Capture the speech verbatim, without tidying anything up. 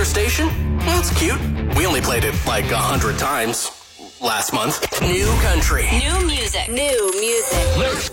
popular station? Well, it's cute. We only played it like a hundred times last month. New country. New music. New music. Let's